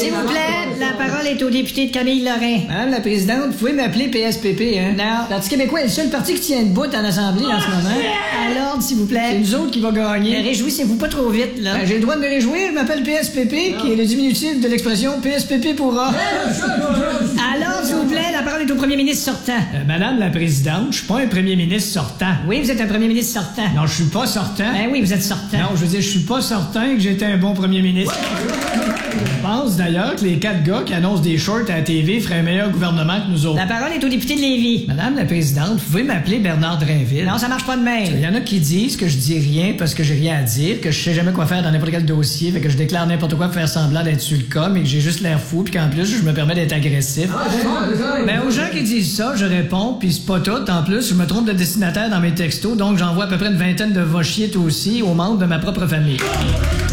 S'il vous plaît, la parole est au député de Camille Lorrain. Madame la présidente, vous pouvez m'appeler PSPP, hein? Non. Le Parti québécois est le seul parti qui tient debout en Assemblée en ce moment. À l'ordre, s'il vous C'est plaît. nous autres qui va gagner. Réjouissez-vous pas trop vite, là. Ben, j'ai le droit de me réjouir, je m'appelle PSPP, qui est le diminutif de l'expression PSPP pourra. À l'ordre, s'il vous plaît, la parole est au premier ministre sortant. Madame la présidente, je suis pas un premier ministre sortant. Oui, vous êtes un premier ministre sortant. Non, je suis pas sortant. Ben oui, vous êtes sortant. Non, je veux dire, je suis pas certain que j'étais un bon premier ministre. Je pense d'ailleurs que les 4 gars qui annoncent des shorts à la TV feraient un meilleur gouvernement que nous autres. La parole est au député de Lévis. Madame la présidente, vous pouvez m'appeler Bernard Drainville. Non, ça marche pas de même. Il y en a qui disent que je dis rien parce que j'ai rien à dire, que je sais jamais quoi faire dans n'importe quel dossier, fait que je déclare n'importe quoi pour faire semblant d'être sur le cas, mais que j'ai juste l'air fou, puis qu'en plus, je me permets d'être agressif. Ben, aux gens qui disent ça, je réponds, puis c'est pas tout. En plus, je me trompe de destinataire dans mes textos, donc j'envoie à peu près une vingtaine de va chier aussi aux membres de ma propre famille.